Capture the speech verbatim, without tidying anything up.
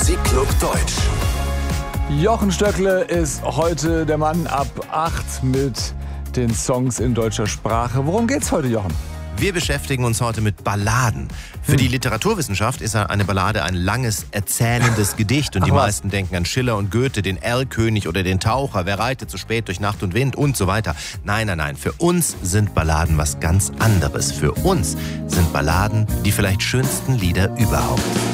Musikclub Deutsch. Jochen Stöckle ist heute der Mann ab acht mit den Songs in deutscher Sprache. Worum geht's heute, Jochen? Wir beschäftigen uns heute mit Balladen. Für hm. die Literaturwissenschaft ist eine Ballade ein langes, erzählendes Gedicht. Und Ach, die was? meisten denken an Schiller und Goethe, den Erlkönig oder den Taucher, wer reitet so spät durch Nacht und Wind und so weiter. Nein, nein, nein, für uns sind Balladen was ganz anderes. Für uns sind Balladen die vielleicht schönsten Lieder überhaupt.